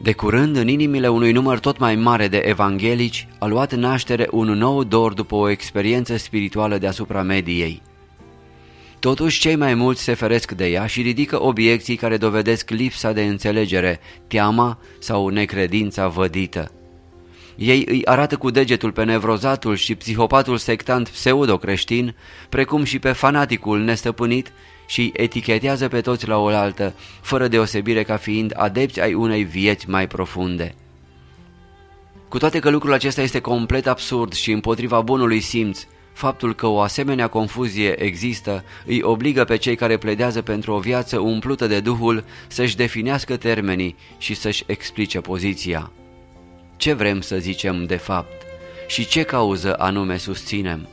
De curând, în inimile unui număr tot mai mare de evanghelici, a luat naștere un nou dor după o experiență spirituală deasupra mediei. Totuși, cei mai mulți se feresc de ea și ridică obiecții care dovedesc lipsa de înțelegere, teama sau necredința vădită. Ei îi arată cu degetul pe nevrozatul și psihopatul sectant pseudo-creștin, precum și pe fanaticul nestăpânit, și îi etichetează pe toți la oaltă, fără deosebire, ca fiind adepți ai unei vieți mai profunde. Cu toate că lucrul acesta este complet absurd și împotriva bunului simț, faptul că o asemenea confuzie există îi obligă pe cei care pledează pentru o viață umplută de Duhul să-și definească termenii și să-și explice poziția. Ce vrem să zicem de fapt și ce cauză anume susținem?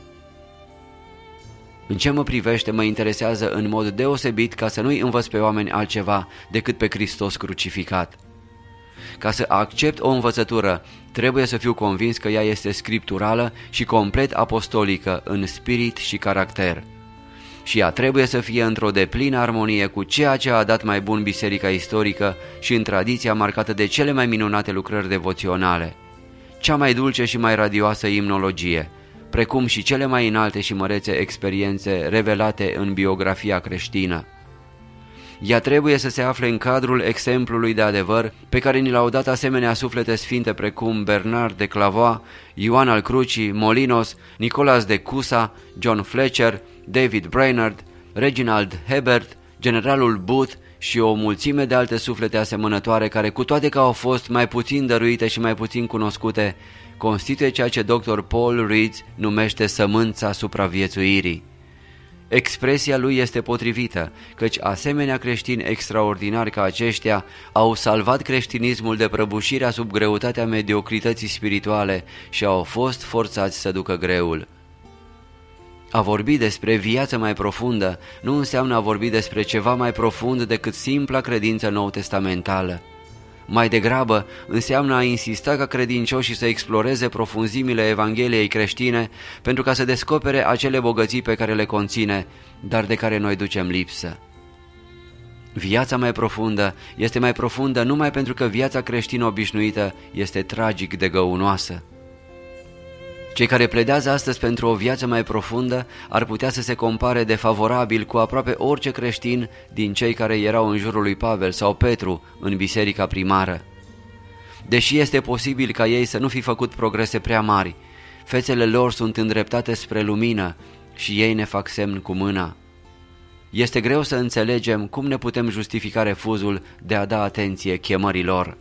În ce mă privește, mă interesează în mod deosebit ca să nu-i învăț pe oameni altceva decât pe Hristos crucificat. Ca să accept o învățătură, trebuie să fiu convins că ea este scripturală și complet apostolică în spirit și caracter. Și ea trebuie să fie într-o deplină armonie cu ceea ce a dat mai bun biserica istorică și în tradiția marcată de cele mai minunate lucrări devoționale, cea mai dulce și mai radioasă imnologie, precum și cele mai înalte și mărețe experiențe revelate în biografia creștină. Ea trebuie să se afle în cadrul exemplului de adevăr pe care ni l-au dat asemenea suflete sfinte precum Bernard de Clavois, Ioan al Crucii, Molinos, Nicolas de Cusa, John Fletcher, David Brainerd, Reginald Hebert, generalul Booth și o mulțime de alte suflete asemănătoare care, cu toate că au fost mai puțin dăruite și mai puțin cunoscute, constituie ceea ce dr. Paul Reeds numește sămânța supraviețuirii. Expresia lui este potrivită, căci asemenea creștini extraordinari ca aceștia au salvat creștinismul de prăbușirea sub greutatea mediocrității spirituale și au fost forțați să ducă greul. A vorbi despre viață mai profundă nu înseamnă a vorbi despre ceva mai profund decât simpla credință nou-testamentală. Mai degrabă înseamnă a insista ca credincioșii să exploreze profunzimile Evangheliei creștine pentru ca să descopere acele bogății pe care le conține, dar de care noi ducem lipsă. Viața mai profundă este mai profundă numai pentru că viața creștină obișnuită este tragic de găunoasă. Cei care pledează astăzi pentru o viață mai profundă ar putea să se compare de favorabil cu aproape orice creștin din cei care erau în jurul lui Pavel sau Petru în biserica primară. Deși este posibil ca ei să nu fi făcut progrese prea mari, fețele lor sunt îndreptate spre lumină și ei ne fac semn cu mâna. Este greu să înțelegem cum ne putem justifica refuzul de a da atenție chemării lor.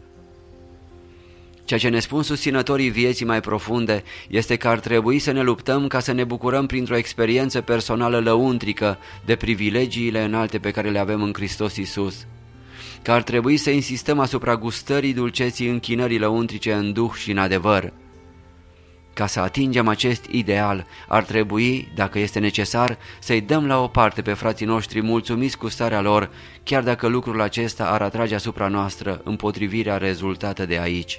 Ceea ce ne spun susținătorii vieții mai profunde este că ar trebui să ne luptăm ca să ne bucurăm printr-o experiență personală lăuntrică de privilegiile înalte pe care le avem în Hristos Iisus, că ar trebui să insistăm asupra gustării dulceții închinării lăuntrice în duh și în adevăr. Ca să atingem acest ideal, ar trebui, dacă este necesar, să-i dăm la o parte pe frații noștri mulțumiți cu starea lor, chiar dacă lucrul acesta ar atrage asupra noastră împotrivirea rezultată de aici.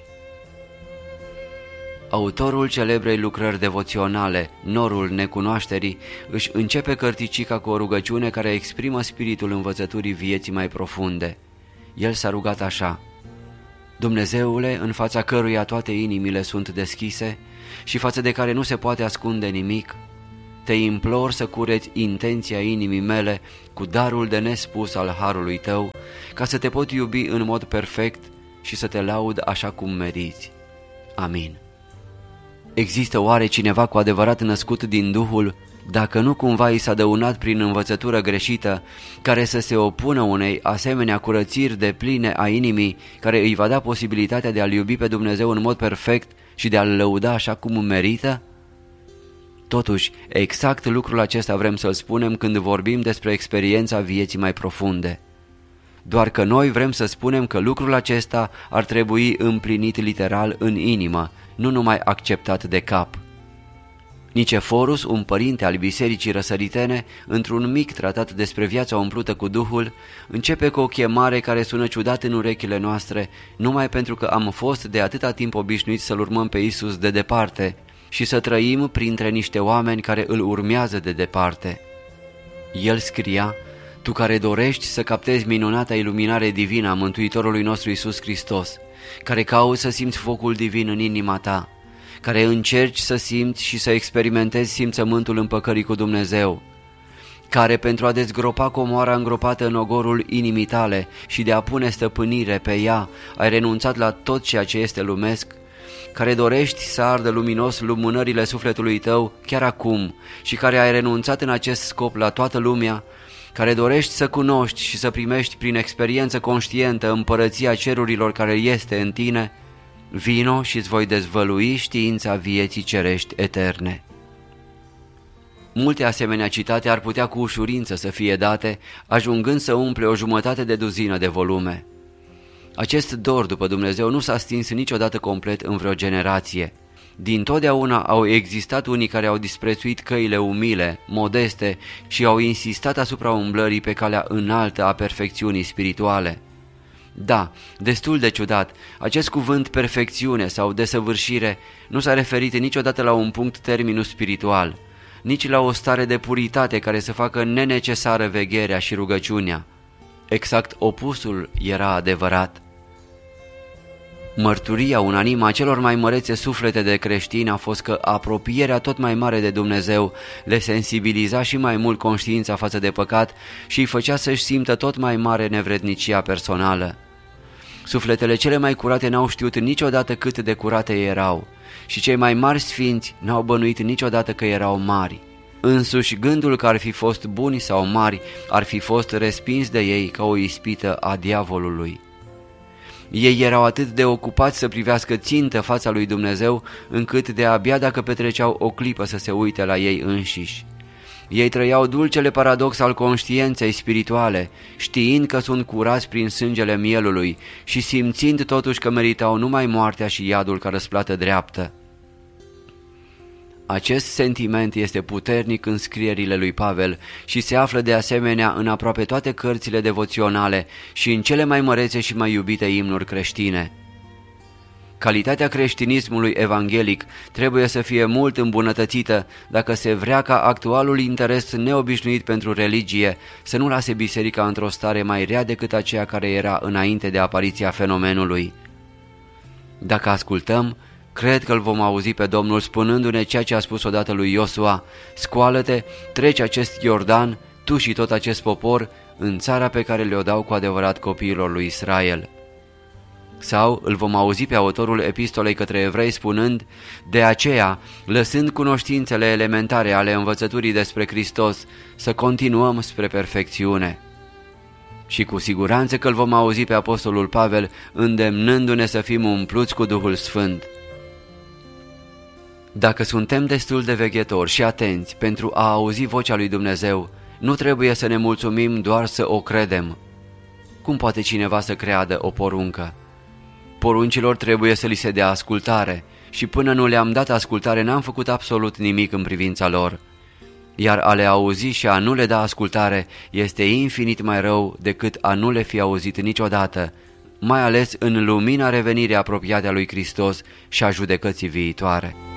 Autorul celebrei lucrări devoționale, Norul necunoașterii, își începe cărticica cu o rugăciune care exprimă spiritul învățăturii vieții mai profunde. El s-a rugat așa: Dumnezeule, în fața căruia toate inimile sunt deschise și față de care nu se poate ascunde nimic, te implor să cureți intenția inimii mele cu darul de nespus al harului tău, ca să te pot iubi în mod perfect și să te laud așa cum meriți. Amin. Există oare cineva cu adevărat născut din Duhul, dacă nu cumva i s-a dăunat prin învățătură greșită, care să se opună unei asemenea curățiri de pline a inimii, care îi va da posibilitatea de a-L iubi pe Dumnezeu în mod perfect și de a-L lăuda așa cum merită? Totuși, exact lucrul acesta vrem să-l spunem când vorbim despre experiența vieții mai profunde. Doar că noi vrem să spunem că lucrul acesta ar trebui împlinit literal în inimă, nu numai acceptat de cap. Niceforus, un părinte al bisericii răsăritene, într-un mic tratat despre viața umplută cu Duhul, începe cu o chemare care sună ciudat în urechile noastre, numai pentru că am fost de atâta timp obișnuiți să-L urmăm pe Iisus de departe și să trăim printre niște oameni care îl urmează de departe. El scria: Tu care dorești să captezi minunata iluminare divină a Mântuitorului nostru Iisus Hristos, care cauți să simți focul divin în inima ta, care încerci să simți și să experimentezi simțământul împăcării cu Dumnezeu, care pentru a dezgropa comoara îngropată în ogorul inimii tale și de a pune stăpânire pe ea, ai renunțat la tot ceea ce este lumesc, care dorești să ardă luminos lumânările sufletului tău chiar acum și care ai renunțat în acest scop la toată lumea, care dorești să cunoști și să primești prin experiență conștientă împărăția cerurilor care este în tine, vino și îți voi dezvălui știința vieții cerești eterne. Multe asemenea citate ar putea cu ușurință să fie date, ajungând să umple o jumătate de duzină de volume. Acest dor după Dumnezeu nu s-a stins niciodată complet în vreo generație. Dintotdeauna au existat unii care au disprețuit căile umile, modeste și au insistat asupra umblării pe calea înaltă a perfecțiunii spirituale. Da, destul de ciudat, acest cuvânt perfecțiune sau desăvârșire nu s-a referit niciodată la un punct terminus spiritual, nici la o stare de puritate care să facă nenecesară vegherea și rugăciunea. Exact opusul era adevărat. Mărturia unanimă a celor mai mărețe suflete de creștini a fost că apropierea tot mai mare de Dumnezeu le sensibiliza și mai mult conștiința față de păcat și îi făcea să-și simtă tot mai mare nevrednicia personală. Sufletele cele mai curate n-au știut niciodată cât de curate erau și cei mai mari sfinți n-au bănuit niciodată că erau mari. Însuși gândul că ar fi fost buni sau mari ar fi fost respins de ei ca o ispită a diavolului. Ei erau atât de ocupați să privească țintă fața lui Dumnezeu, încât de abia dacă petreceau o clipă să se uite la ei înșiși. Ei trăiau dulcele paradox al conștiinței spirituale, știind că sunt curați prin sângele mielului și simțind totuși că meritau numai moartea și iadul ca răsplată dreaptă. Acest sentiment este puternic în scrierile lui Pavel și se află de asemenea în aproape toate cărțile devoționale și în cele mai mărețe și mai iubite imnuri creștine. Calitatea creștinismului evanghelic trebuie să fie mult îmbunătățită dacă se vrea ca actualul interes neobișnuit pentru religie să nu lase biserica într-o stare mai rea decât aceea care era înainte de apariția fenomenului. Dacă ascultăm, cred că îl vom auzi pe Domnul spunându-ne ceea ce a spus odată lui Iosua: scoală-te, treci acest Iordan, tu și tot acest popor, în țara pe care le-o dau cu adevărat copiilor lui Israel. Sau îl vom auzi pe autorul epistolei către evrei spunând: de aceea, lăsând cunoștințele elementare ale învățăturii despre Hristos, să continuăm spre perfecțiune. Și cu siguranță că îl vom auzi pe apostolul Pavel îndemnându-ne să fim umpluți cu Duhul Sfânt. Dacă suntem destul de veghetori și atenți pentru a auzi vocea lui Dumnezeu, nu trebuie să ne mulțumim doar să o credem. Cum poate cineva să creadă o poruncă? Poruncilor trebuie să li se dea ascultare și până nu le-am dat ascultare n-am făcut absolut nimic în privința lor. Iar a le auzi și a nu le da ascultare este infinit mai rău decât a nu le fi auzit niciodată, mai ales în lumina revenirii apropiate a lui Hristos și a judecății viitoare.